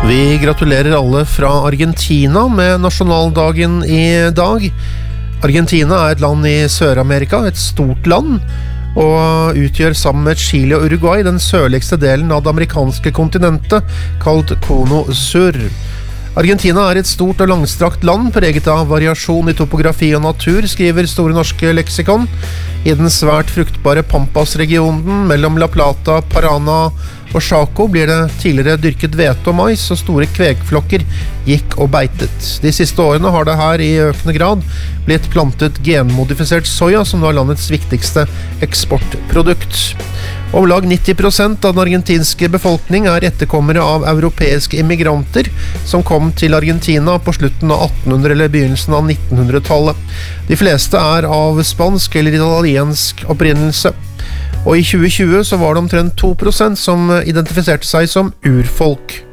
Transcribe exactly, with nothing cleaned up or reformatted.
Vi gratulerer alle fra Argentina med nasjonaldagen i dag. Argentina er et land i Sør-Amerika, et stort land, og utgjør sammen med Chile og Uruguay den sørligste delen av det amerikanske kontinentet, kalt Cono Sur. Argentina er et stort og langstrakt land, preget av variasjon i topografi og natur, skriver Store Norske Leksikon. I den svært fruktbare Pampas-regionen mellom La Plata, Parana og Chaco blir det tidligere dyrket hvete og mais, og store kvegflokker gikk og beitet. De siste årene har det her i økende grad blitt plantet genmodifisert soya, som nå er landets viktigste eksportprodukt. Om lag nitti prosent av den argentinske befolkning er etterkommere av europeiske immigranter som kom til Argentina på slutten av attenhundre- eller begynnelsen av nittenhundretallet. De fleste er av spansk eller italiensk opprinnelse. Og i tjue tjue så var det omtrent to prosent som identifiserte seg som urfolk.